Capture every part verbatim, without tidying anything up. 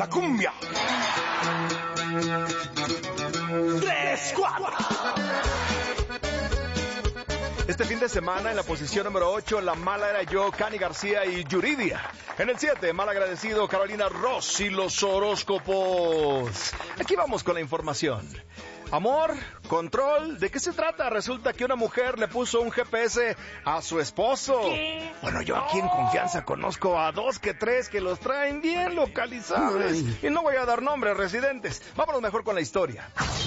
la cumbia. Tres, cuatro. Este fin de semana en la posición número ocho, La Mala Era Yo, Cani García y Yuridia. En el siete, Malagradecido, Carolina Ross y los horóscopos. Aquí vamos con la información. Amor, control, ¿de qué se trata? Resulta que una mujer le puso un G P S a su esposo. ¿Qué? Bueno, yo aquí en confianza conozco a dos que tres que los traen bien localizables. Y no voy a dar nombres residentes. Vámonos mejor con la historia.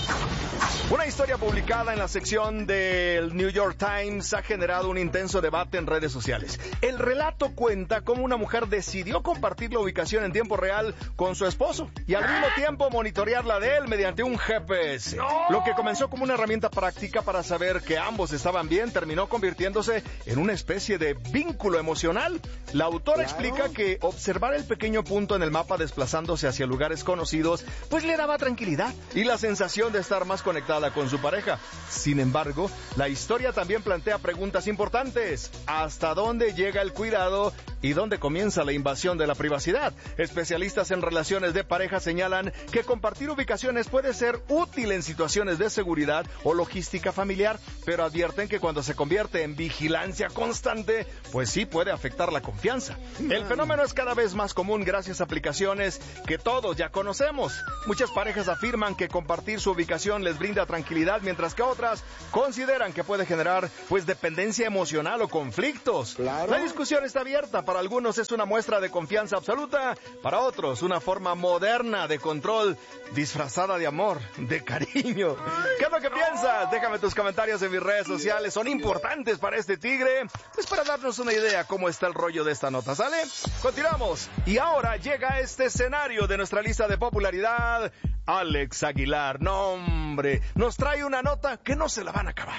Una historia publicada en la sección del New York Times ha generado un intenso debate en redes sociales. El relato cuenta cómo una mujer decidió compartir la ubicación en tiempo real con su esposo y al mismo tiempo monitorear la de él mediante un G P S. Lo que comenzó como una herramienta práctica para saber que ambos estaban bien terminó convirtiéndose en una especie de vínculo emocional. La autora claro. explica que observar el pequeño punto en el mapa desplazándose hacia lugares conocidos pues le daba tranquilidad y la sensación de estar más conectada con su pareja. Sin embargo, la historia también plantea preguntas importantes. ¿Hasta dónde llega el cuidado y dónde comienza la invasión de la privacidad? Especialistas en relaciones de pareja señalan que compartir ubicaciones puede ser útil en situaciones de seguridad o logística familiar, pero advierten que cuando se convierte en vigilancia constante, pues sí puede afectar la confianza. El fenómeno es cada vez más común gracias a aplicaciones que todos ya conocemos. Muchas parejas afirman que compartir su ubicación les brinda tranquilidad, mientras que otras consideran que puede generar pues dependencia emocional o conflictos. Claro. La discusión está abierta. Para algunos es una muestra de confianza absoluta, para otros una forma moderna de control disfrazada de amor, de cariño. ¿Qué es lo que piensas? Déjame tus comentarios en mis redes sociales. Son importantes para este tigre, pues para darnos una idea cómo está el rollo de esta nota, ¿sale? Continuamos. Y ahora llega este escenario de nuestra lista de popularidad. Alex Aguilar, no hombre, nos trae una nota que no se la van a acabar.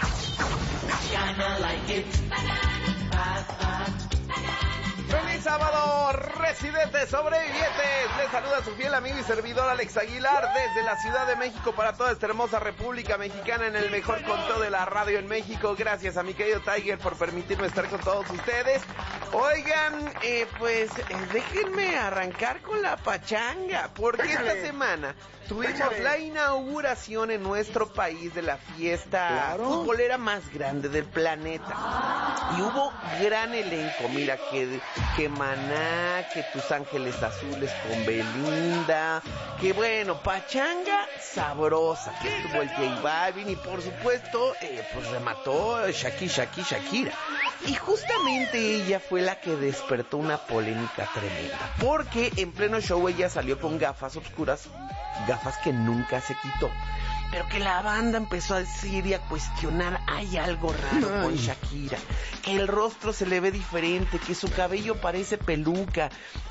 ¡Feliz sábado, residentes sobrevivientes! Les saluda su fiel amigo y servidor Alex Aguilar desde la Ciudad de México para toda esta hermosa República Mexicana en el mejor conteo de la radio en México. Gracias a mi querido Tiger por permitirme estar con todos ustedes. Oigan, eh, pues eh, déjenme arrancar con la pachanga, porque esta semana tuvimos la inauguración en nuestro país de la fiesta claro. futbolera más grande del planeta. Y hubo gran elenco, mira, que, que Maná, que Tus Ángeles Azules con Belinda, que bueno, pachanga sabrosa, que estuvo el J Balvin y por supuesto, eh, pues remató Shaki, Shaki, Shakira. Y justamente ella fue la que despertó una polémica tremenda, porque en pleno show ella salió con gafas oscuras, gafas que nunca se quitó, pero que la banda empezó a decir y a cuestionar, hay algo raro Ay. con Shakira, que el rostro se le ve diferente, que su cabello parece peluca,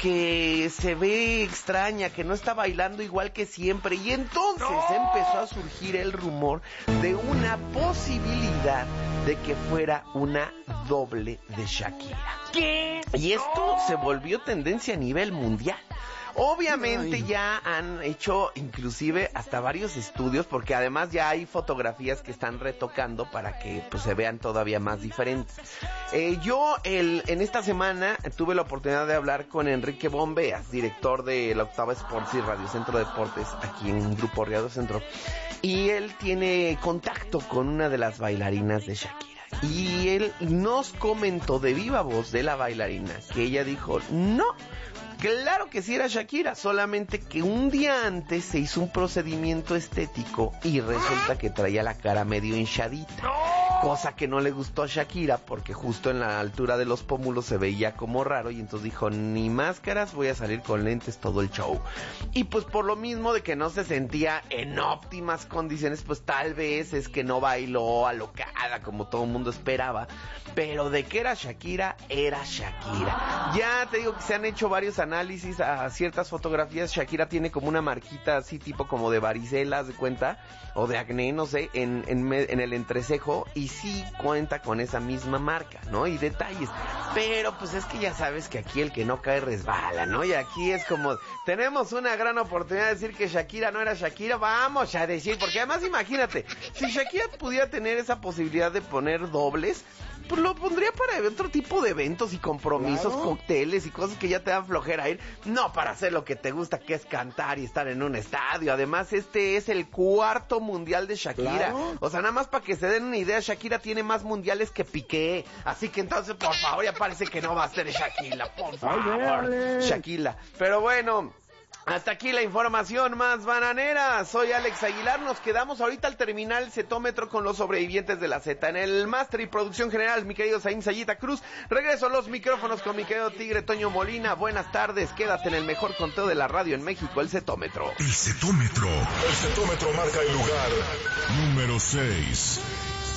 que se ve extraña, que no está bailando igual que siempre, y entonces ¡No! empezó a surgir el rumor de una posibilidad de que fuera una doble de Shakira. ¿Qué? Y esto se volvió tendencia a nivel mundial. Obviamente Ay. ya han hecho inclusive hasta varios estudios, porque además ya hay fotografías que están retocando para que pues se vean todavía más diferentes. Eh, yo el, en esta semana tuve la oportunidad de hablar con Enrique Bombeas, director de la Octava Sports y Radio Centro Deportes aquí en Grupo Radio Centro, y él tiene contacto con una de las bailarinas de Shakira. Y él nos comentó de viva voz de la bailarina que ella dijo, no, claro que sí era Shakira, solamente que un día antes se hizo un procedimiento estético y resulta que traía la cara medio hinchadita, cosa que no le gustó a Shakira porque justo en la altura de los pómulos se veía como raro, y entonces dijo, ni máscaras, voy a salir con lentes todo el show. Y pues por lo mismo de que no se sentía en óptimas condiciones, pues tal vez es que no bailó alocada como todo el mundo esperaba, pero de que era Shakira, era Shakira. Ya te digo que se han hecho varios análisis a ciertas fotografías. Shakira tiene como una marquita así tipo como de varicela, ¿de cuenta? O de acné, no sé, en, en, en el entrecejo, y sí cuenta con esa misma marca, ¿no? Y detalles. Pero pues es que ya sabes que aquí el que no cae resbala, ¿no? Y aquí es como, tenemos una gran oportunidad de decir que Shakira no era Shakira, vamos a decir, porque además imagínate, si Shakira pudiera tener esa posibilidad de poner dobles, pues lo pondría para otro tipo de eventos y compromisos, claro. Cócteles y cosas que ya te dan flojera ir. No para hacer lo que te gusta, que es cantar y estar en un estadio. Además, este es el cuarto mundial de Shakira. Claro. O sea, nada más para que se den una idea, Shakira tiene más mundiales que Piqué. Así que entonces, por favor, ya parece que no va a ser Shakira, por favor. Ay, Shakira. Pero bueno, hasta aquí la información más bananera. Soy Alex Aguilar. Nos quedamos ahorita al terminar el cetómetro con los sobrevivientes de la Z. En el máster y producción general, mi querido Saim Sayita Cruz. Regreso a los micrófonos con mi querido Tigre Toño Molina. Buenas tardes. Quédate en el mejor conteo de la radio en México, el cetómetro. El cetómetro. El cetómetro marca el lugar número seis.